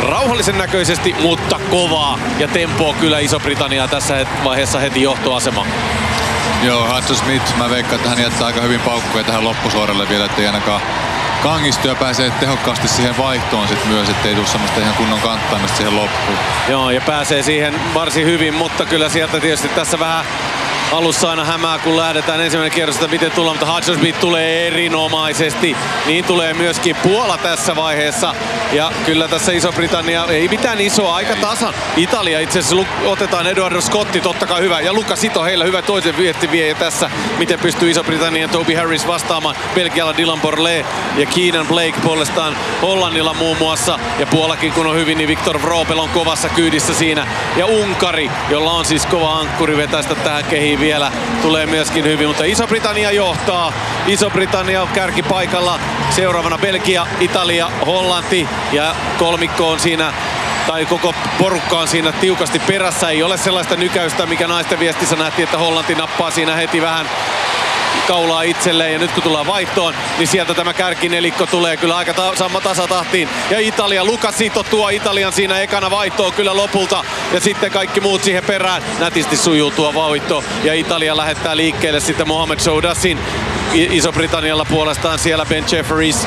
rauhallisen näköisesti, mutta kovaa. Ja tempoa kyllä Iso-Britanniaa tässä vaiheessa heti johtoasema. Joo, Hudson Smith, mä veikkaan, että hän jättää aika hyvin paukkuja tähän loppusuoralle vielä, ettei ainakaan kangistu ja pääsee tehokkaasti siihen vaihtoon sit myös, ettei tule semmoista ihan kunnon kanttaamista siihen loppuun. Joo, ja pääsee siihen varsin hyvin, mutta kyllä sieltä tietysti tässä vähän alussa aina hämää, kun lähdetään ensimmäinen kierros, että miten tullaan, mutta Hudson Smith tulee erinomaisesti. Niin tulee myöskin Puola tässä vaiheessa. Ja kyllä tässä Iso-Britannia, ei mitään isoa, aika tasan. Italia itse asiassa otetaan Edoardo Scotti, totta kai hyvä. Ja Luca Sito, heillä hyvä toisen viettivie tässä. Miten pystyy Iso-Britannian Toby Harris vastaamaan. Belgialla Dylan Borlée ja Keenan Blake puolestaan Hollannilla muun muassa. Ja Puolakin kun on hyvin, niin Viktor Vrobel on kovassa kyydissä siinä. Ja Unkari, jolla on siis kova ankkuri vetäistä tähän kehiin vielä, tulee myöskin hyvin. Mutta Iso-Britannia johtaa. Iso-Britannia on kärkipaikalla. Seuraavana Belgia, Italia, Hollanti. Ja kolmikko on siinä, tai koko porukka on siinä tiukasti perässä. Ei ole sellaista nykäystä, mikä naisten viestissä nähtiin, että Hollanti nappaa siinä heti vähän kaulaa itselleen. Ja nyt kun tullaan vaihtoon, niin sieltä tämä kärkinelikko tulee kyllä aika tasatahtiin. Ja Italia, Luca Sito tuo Italian siinä ekana vaihtoon kyllä lopulta. Ja sitten kaikki muut siihen perään. Nätisti sujuu tuo vaihto. Ja Italia lähettää liikkeelle sitten Mohamed Soudassin. Iso-Britannialla puolestaan siellä Ben Jefferies.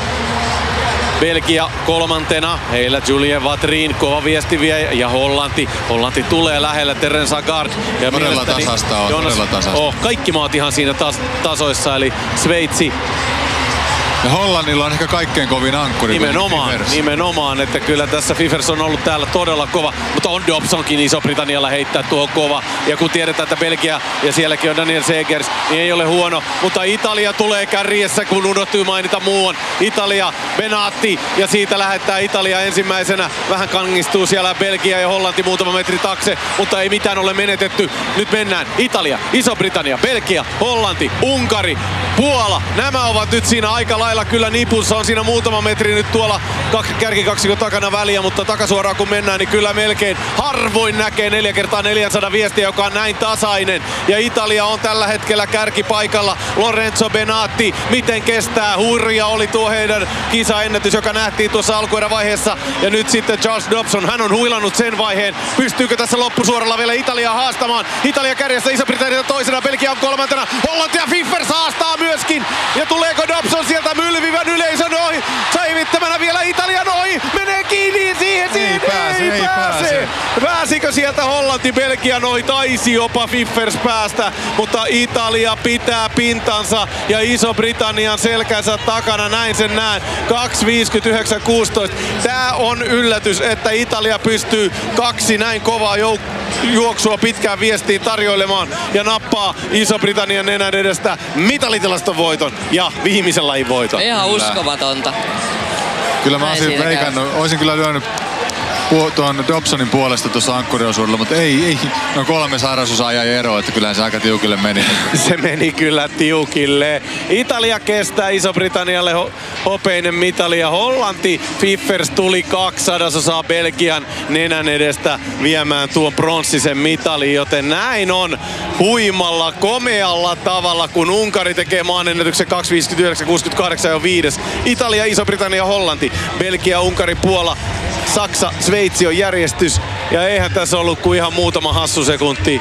Belgia kolmantena, heillä Julien Vatrin, kova viestivie, ja Hollanti tulee lähelle, Terence Agard. Ja todella tasasta on, todella tasasta. Kaikki maat ihan siinä tasoissa, eli Sveitsi. Ja Hollannilla on ehkä kaikkein kovin ankkuri. Nimenomaan, että kyllä tässä Fifers on ollut täällä todella kova, mutta on Dobsonkin Iso-Britannialla heittää tuo kova. Ja kun tiedetään, että Belgia ja sielläkin on Daniel Segers, niin ei ole huono. Mutta Italia tulee kärjessä, kun unohtuu mainita muun. Italia, Benatti, ja siitä lähettää Italia ensimmäisenä. Vähän kangistuu siellä Belgia ja Hollanti muutama metri taakse, mutta ei mitään ole menetetty. Nyt mennään Italia, Iso-Britannia, Belgia, Hollanti, Unkari, Puola. Nämä ovat nyt siinä aika lailla kyllä nipussa, on siinä muutama metri nyt tuolla kärkikaksikon takana väliä, mutta takasuoraan kun mennään, niin kyllä melkein harvoin näkee 4x400 viestiä, joka on näin tasainen. Ja Italia on tällä hetkellä kärkipaikalla. Lorenzo Benatti, miten kestää? Hurja oli tuo heidän kisaennätys, joka nähtiin tuossa alkuerävaiheessa. Ja nyt sitten Charles Dobson, hän on huilannut sen vaiheen. Pystyykö tässä loppusuoralla vielä Italiaa haastamaan? Italia kärjessä, Iso-Britannia toisena, Belgia on kolmantena. Hollanti ja Fiffers haastaa myöskin. Ja tuleeko Dobson sieltä mylvivän yleisön ohi? Saivittämänä vielä Italian ohi. Menee kiinni siihen. Ei pääse. Pääsikö sieltä Hollanti Belgian ohi? Taisi jopa Fiffers päästä. Mutta Italia pitää pintansa ja Iso-Britannian selkänsä takana. Näin sen näen. 2.59.16. Tää on yllätys, että Italia pystyy kaksi näin kovaa juoksua pitkään viestiin tarjoilemaan ja nappaa Iso-Britannian nenän edestä mitalitilaston voiton ja viimeisen lajin voiton. Ihan uskomatonta. Kyllä mä olisin kyllä lyönyt tuon Dobsonin puolesta tuossa ankkuriosuudella, mutta ei. No 3 sairausosaa jäi eroa, että kyllähän se aika tiukille meni. Se meni kyllä tiukille. Italia kestää Iso-Britannialle hopeinen mitali ja Hollanti Fiffers tuli 200 Belgian nenän edestä viemään tuon pronssisen mitalin, joten näin on huimalla, komealla tavalla, kun Unkari tekee maanennätyksen 2.59.68 jo 5. Italia, Iso-Britannia, Hollanti, Belgia, Unkari, Puola, Saksa, Sveitsi on järjestys. Ja eihän tässä ollut kuin ihan muutama hassu sekunti.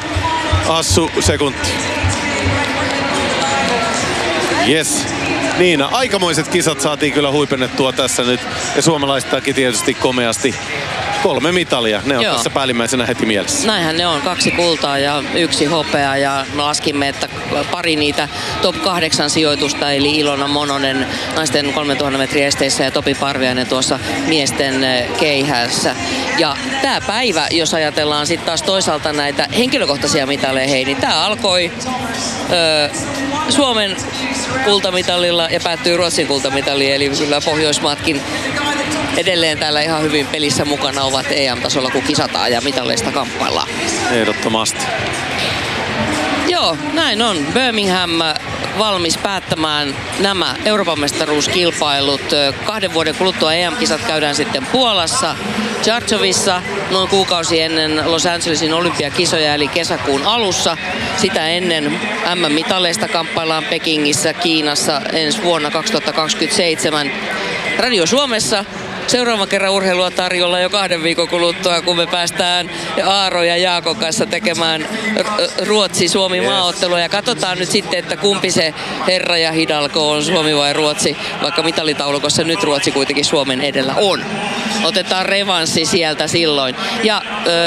Yes. Niin, aikamoiset kisat saatiin kyllä huipennettua tässä nyt. Ja suomalaistakin tietysti komeasti. 3 mitalia, ne on tässä päällimmäisenä heti mielessä. Näinhän ne on, 2 kultaa ja 1 hopea ja me laskimme, että pari niitä top 8 sijoitusta, eli Ilona Mononen naisten 3000 metrin esteissä ja Topi Parviainen tuossa miesten keihässä. Ja tää päivä, jos ajatellaan sitten taas toisaalta näitä henkilökohtaisia mitaleja, niin tää alkoi Suomen kultamitalilla ja päättyy Ruotsin kultamitaliin, eli kyllä Pohjoismaatkin edelleen täällä ihan hyvin pelissä mukana ovat EM-tasolla, kun kisataan ja mitaleista kamppaillaan. Ehdottomasti. Joo, näin on. Birmingham valmis päättämään nämä Euroopan mestaruuskilpailut. 2 vuoden kuluttua EM-kisat käydään sitten Puolassa, Jartsovissa, noin kuukausi ennen Los Angelesin olympiakisoja, eli kesäkuun alussa. Sitä ennen MM-mitaleista kamppaillaan Pekingissä, Kiinassa ensi vuonna 2027. Radio Suomessa seuraavan kerran urheilua tarjolla jo 2 viikon kuluttua, kun me päästään Aaro ja Jaakon kanssa tekemään Ruotsi-Suomi maaottelua. Ja katsotaan nyt sitten, että kumpi se herra ja Hidalgo on, Suomi vai Ruotsi, vaikka mitalitaulukossa nyt Ruotsi kuitenkin Suomen edellä on. Otetaan revanssi sieltä silloin. Ja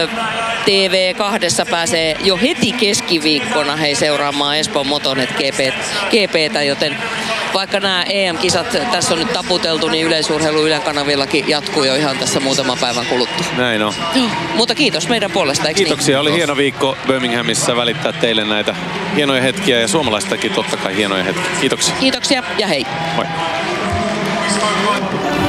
TV2 pääsee jo heti keskiviikkona seuraamaan Espoon Motonet GP:tä, joten vaikka nämä EM-kisat tässä on nyt taputeltu, niin yleisurheilu Ylen kanavillakin jatkuu jo ihan tässä muutaman päivän kuluttua. Näin on. Mutta kiitos meidän puolesta, eikö Kiitoksia, niin? oli hieno viikko Birminghamissa välittää teille näitä hienoja hetkiä ja suomalaistakin totta kai hienoja hetkiä. Kiitoksia. Kiitoksia ja hei. Moi.